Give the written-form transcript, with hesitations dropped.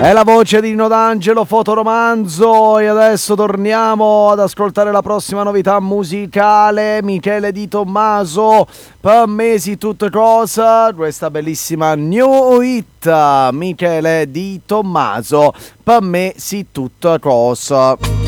È la voce di Nino D'Angelo, Fotoromanzo, e adesso torniamo ad ascoltare la prossima novità musicale. Michele Di Tommaso, per me si tutte cosa, questa bellissima new hit. Michele Di Tommaso, per me si tutte cosa.